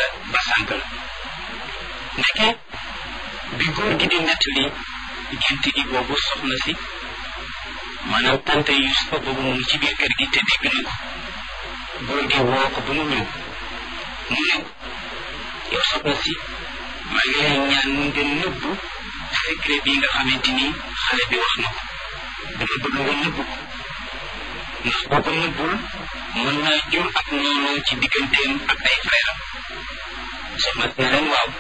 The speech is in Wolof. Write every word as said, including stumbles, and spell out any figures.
ba sànk la ndeke bi góor gi di nettali gént gi boobu soxna si maanaam tante Yusufa boobu mu ngi ci biir kër gi te dégg na ko góor gi woo ko ba mu ñëw mu ne yow soxna si maa ngi lay ñaan nga nëbbu secret bi nga xamante ni xale bi wax na ko dama bëgg nga nëbbu ko ndax boo ko nëbbul mën naa jur ak noonu ci digganteem ak ay frère am soxna si ne leen waaw